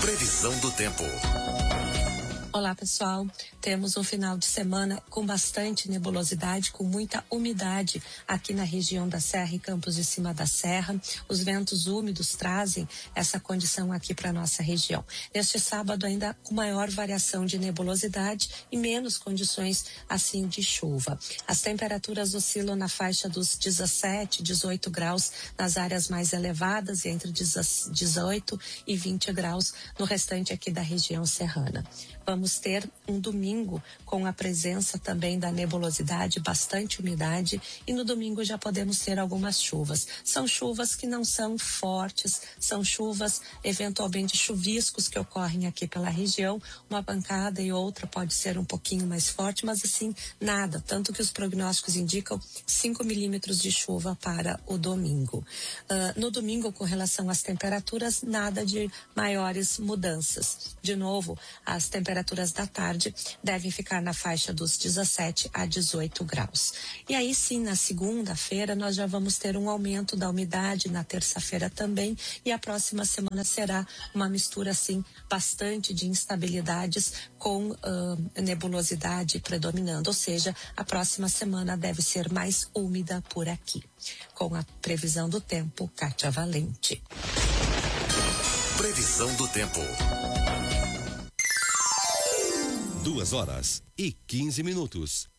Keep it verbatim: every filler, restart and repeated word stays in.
Previsão do tempo. Olá, pessoal. Temos um final de semana com bastante nebulosidade, com muita umidade aqui na região da Serra e Campos de Cima da Serra. Os ventos úmidos trazem essa condição aqui para nossa região. Neste sábado, ainda com maior variação de nebulosidade e menos condições assim de chuva. As temperaturas oscilam na faixa dos dezessete, dezoito graus nas áreas mais elevadas e entre dezoito e vinte graus no restante aqui da região serrana. Vamos ter um domingo com a presença também da nebulosidade, bastante umidade, e no domingo já podemos ter algumas chuvas. São chuvas que não são fortes, são chuvas eventualmente chuviscos que ocorrem aqui pela região. Uma pancada e outra pode ser um pouquinho mais forte, mas assim, nada. Tanto que os prognósticos indicam cinco milímetros de chuva para o domingo. Uh, no domingo, com relação às temperaturas, nada de maiores mudanças. De novo, as temperaturas temperaturas da tarde devem ficar na faixa dos dezessete a dezoito graus. E aí sim, na segunda-feira nós já vamos ter um aumento da umidade, na terça-feira também, e a próxima semana será uma mistura assim bastante de instabilidades com uh, nebulosidade predominando, ou seja, a próxima semana deve ser mais úmida por aqui. Com a previsão do tempo, Kátia Valente. Previsão do tempo. Duas horas e quinze minutos.